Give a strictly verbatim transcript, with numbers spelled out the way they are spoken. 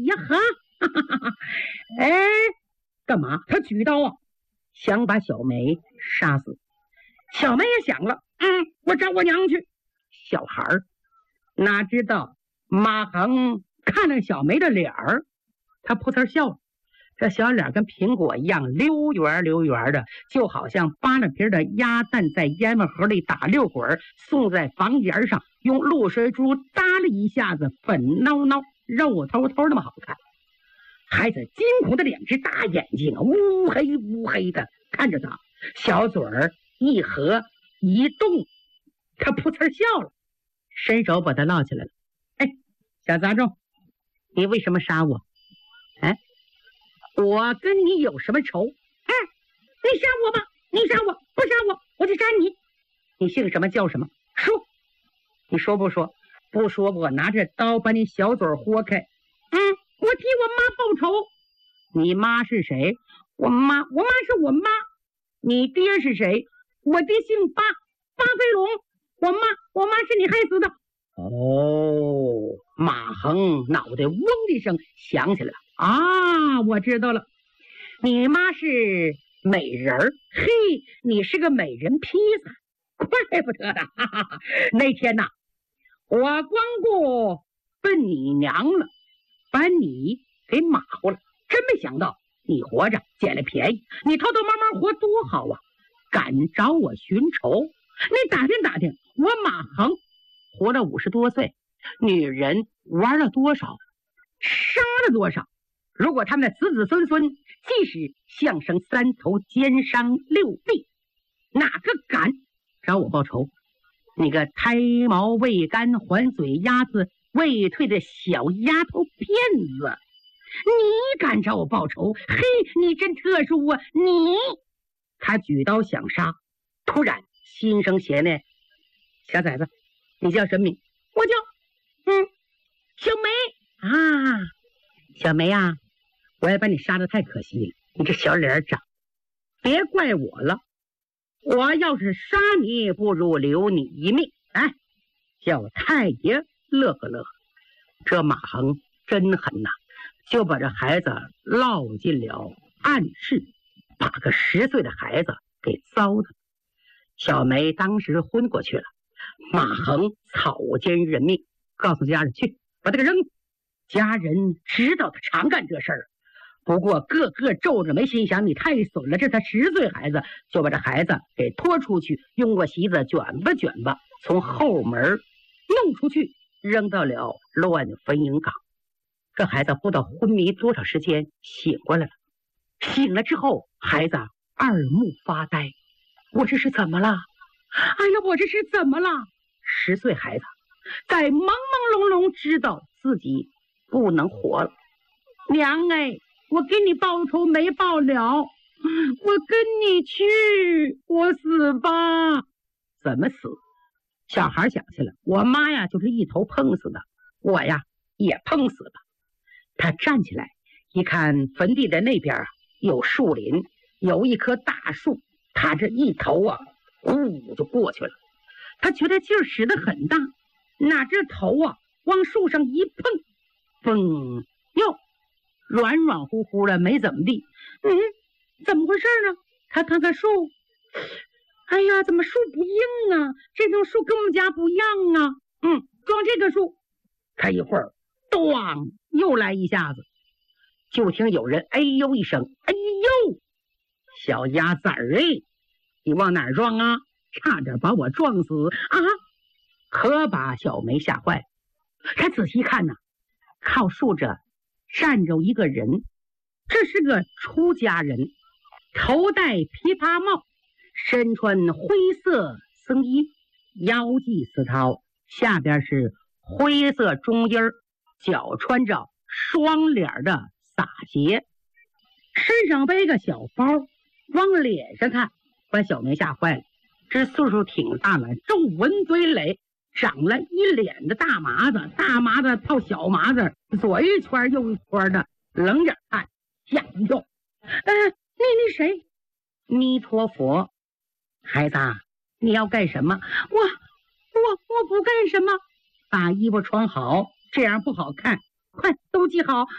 呀哈，哈哈哈！哎，干嘛？他举刀啊，想把小梅杀死。小梅也想了，嗯，我找我娘去。小孩儿哪知道马恒看了小梅的脸儿，他噗呲笑了。这小脸跟苹果一样溜圆溜圆的，就好像扒了皮的鸭蛋在烟灰盒里打六滚，送在房檐上用露水珠搭了一下子，粉孬孬肉头头那么好看。孩子惊恐的两只大眼睛乌黑乌黑的看着他，小嘴儿一合一动，他噗呲笑了，伸手把他捞起来了。哎，小杂种，你为什么杀我？哎，我跟你有什么仇？哎，你杀我吧，你杀我，不杀我我就杀你。你姓什么叫什么？说，你说不说？不说我拿着刀把你小嘴豁开。嗯，我替我妈报仇。你妈是谁？我妈，我妈是我妈。你爹是谁？我爹姓巴，巴飞龙。我妈，我妈是你害死的。哦，马恒脑袋嗡的一声想起来了啊，我知道了，你妈是美人儿。嘿，你是个美人披萨，怪不得的。哈哈哈，那天呐，我光顾奔你娘了，把你给马虎了，真没想到你活着捡了便宜，你偷偷摸摸活多好啊！敢找我寻仇？你打听打听，我马恒活了五十多岁，女人玩了多少，杀了多少？如果他们的子子孙孙即使相生三头奸商六臂，哪个敢找我报仇？你个胎毛未干还嘴鸭子未退的小丫头片子，你敢找我报仇？嘿，你真特殊啊！你，他举刀想杀，突然心生邪念。小崽子，你叫什么名？我叫嗯小梅啊。小梅啊，我也把你杀得太可惜了，你这小脸长，别怪我了。我要是杀你，不如留你一命。哎，叫太爷乐呵乐呵。这马恒真狠呐，就把这孩子落进了暗室，把个十岁的孩子给糟蹋。小梅当时昏过去了，马恒草菅人命，告诉家人去把他给扔。家人知道他常干这事儿，不过个个皱着眉心想，你太损了，这才十岁孩子，就把这孩子给拖出去，用过席子卷吧卷吧，从后门弄出去，扔到了乱坟茔岗。这孩子不知道昏迷多少时间醒过来了，醒了之后孩子二目发呆，我这是怎么了？哎呀，我这是怎么了？十岁孩子在朦朦胧胧知道自己不能活了。娘哎，我给你报仇没报了，我跟你去，我死吧。怎么死？小孩想起来，我妈呀就是一头碰死的，我呀也碰死了。他站起来一看，坟地的那边啊有树林，有一棵大树，他这一头啊呜就过去了。他觉得劲儿使得很大，哪知头啊往树上一碰，嘣哟，软软乎乎的，没怎么地。嗯，怎么回事呢？他看看树，哎呀，怎么树不硬啊？这种树跟我们家不一样啊。嗯，装这个树。他一会儿咣又来一下子，就听有人哎呦一声，哎呦，小鸭崽儿哎，你往哪儿撞啊？差点把我撞死啊！可把小梅吓坏了。他仔细看呐、啊，靠树着站着一个人，这是个出家人，头戴琵琶帽，身穿灰色僧衣，腰系丝绦，下边是灰色中衣，脚穿着双脸的洒鞋，身上背个小包，往脸上看，把小梅吓坏了。这岁数挺大了，皱纹堆垒，长了一脸的大麻子，大麻子套小麻子，左一圈右一圈的，冷眼看吓一跳。呃，你你谁？弥陀佛。孩子，你要干什么？我我我不干什么。把衣服穿好，这样不好看。快都系好，